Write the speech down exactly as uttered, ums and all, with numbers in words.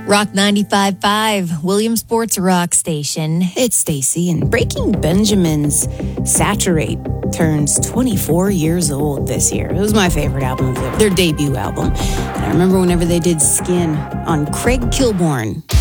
Rock ninety-five point five, Williamsport's rock station. It's Stacy, and Breaking Benjamin's Saturate turns twenty-four years old this year. It was my favorite album of their, their debut album. And I remember whenever they did Skin on Craig Kilborn.